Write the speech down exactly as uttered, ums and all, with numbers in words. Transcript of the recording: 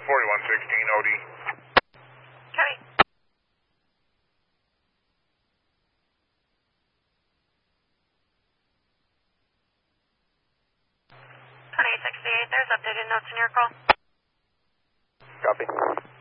forty-one sixteen O D. Copy. twenty-eight sixty-eight, there's updated notes in your call. Copy.